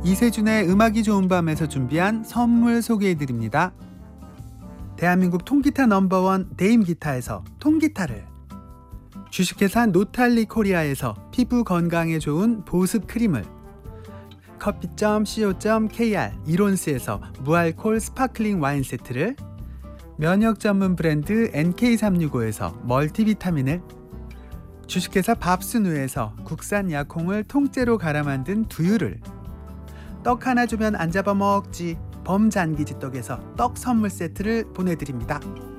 이세준의 음악이 좋은 밤에서 준비한 선물 소개해드립니다. 대한민국 통기타 넘버원 네임기타에서 통기타를, 주식회사 노탈리 코리아에서 피부 건강에 좋은 보습 크림을, 커피.co.kr 이론스에서 무알콜 스파클링 와인 세트를, 면역 전문 브랜드 NK365에서 멀티비타민을, 주식회사 밥순우에서 국산 약콩을 통째로 갈아 만든 두유를, 떡 하나 주면 안 잡아먹지 범잔기지 떡에서 떡 선물 세트를 보내드립니다.